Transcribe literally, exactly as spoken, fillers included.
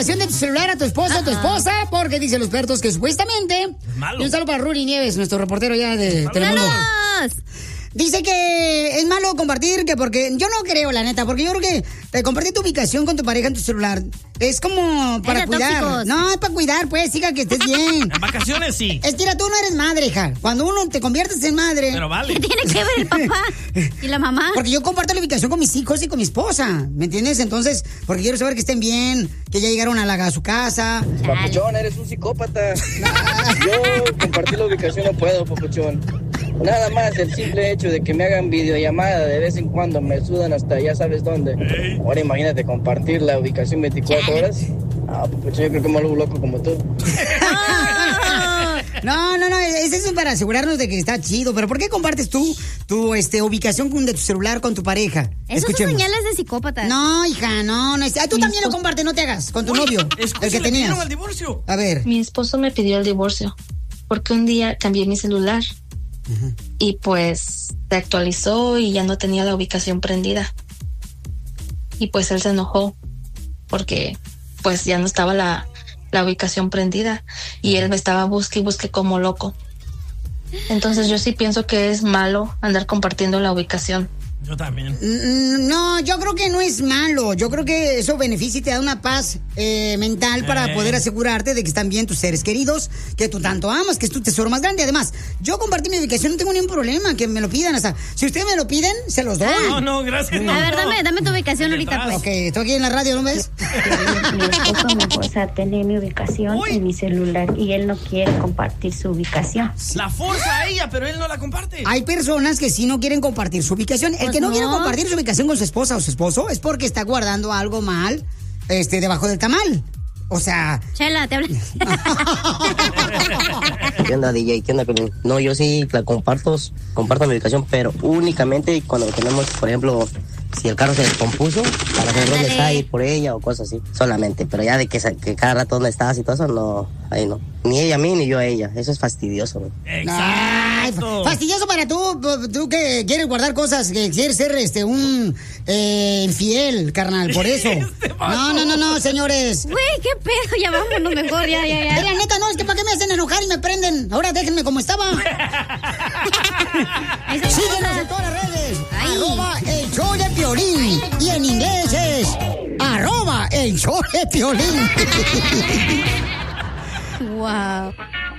ubicación de tu celular a tu esposa o tu esposa, porque dicen los expertos que supuestamente... Es malo. Y un saludo para Rudy Nieves, nuestro reportero ya de Telemundo. Dice que es malo compartir, que porque yo no creo, la neta, porque yo creo que eh, compartir tu ubicación con tu pareja en tu celular es como para Es de cuidar. tóxicos. No, es para cuidar, pues, hija, que estés bien. En vacaciones sí. Es que mira, tú no eres madre, hija. Cuando uno te conviertes en madre... Pero vale. ¿Qué tiene que ver el papá y la mamá? Porque yo comparto la ubicación con mis hijos y con mi esposa, ¿me entiendes? Entonces, porque quiero saber que estén bien, que ya llegaron a, la, a su casa. Papuchón, eres un psicópata. Yo compartir la ubicación no puedo, papuchón. Nada más el simple hecho de que me hagan videollamada de vez en cuando me sudan hasta ya sabes dónde. Ahora imagínate compartir la ubicación veinticuatro horas. Ah, papuchón, yo creo que me vuelvo loco como tú. No, no, no, es eso para asegurarnos de que está chido. Pero ¿por qué compartes tú tu este, ubicación con- de tu celular con tu pareja? Esos son Escuchemos. señales de psicópata. No, hija, no, no. es- Ah, tú Mi también lo esposo- compartes, no te hagas, con tu novio, Escucha, el que le tenías. pidieron el divorcio. A ver. Mi esposo me pidió el divorcio porque un día cambié mi celular y pues se actualizó y ya no tenía la ubicación prendida. Y pues él se enojó porque pues ya no estaba la, la ubicación prendida y él me estaba busque y busque como loco. Entonces yo sí pienso que es malo andar compartiendo la ubicación. Yo también. Mm, No, yo creo que no es malo. Yo creo que eso beneficia y te da una paz eh, mental para Eh. poder asegurarte de que están bien tus seres queridos, que tú tanto amas, que es tu tesoro más grande. Además, yo compartí mi ubicación, no tengo ningún problema que me lo pidan. Hasta si ustedes me lo piden, se los doy. No, no, gracias. No, A ver, no. dame, dame tu ubicación ahorita, pues. Ok, estoy aquí en la radio, ¿no ves? Mi esposo me fuerza a tener mi ubicación Uy. en mi celular y él no quiere compartir su ubicación. La forza a ella, pero él no la comparte. Hay personas que sí no quieren compartir su ubicación. El Pues que no, no. quiere compartir su ubicación con su esposa o su esposo es porque está guardando algo mal este, debajo del tamal. O sea... Chela, te habla. ¿Qué onda, D J? ¿Qué onda, Pelín? No, yo sí la comparto, comparto mi ubicación, pero únicamente cuando tenemos, por ejemplo, si el carro se descompuso, para saber dónde Ándale. está, ir por ella o cosas así. Solamente, pero ya de que, sa- que cada rato dónde estás y todo eso, no, ahí no. Ni ella a mí, ni yo a ella. Eso es fastidioso, güey. Ay, Exacto. fastidioso para tú, tú que quieres guardar cosas, que quieres ser este un eh, infiel, carnal, por eso. No, no, no, no, señores. Güey, qué pedo, ya vámonos mejor, ya, ya, ya. Mira, neta, no, es que para qué me hacen enojar y me prenden. Ahora déjenme como estaba. Esa es Síguenos cosa. en todas las redes. Ay. Arroba el show de Piolín. Y en inglés es arroba el show de Piolín. Wow.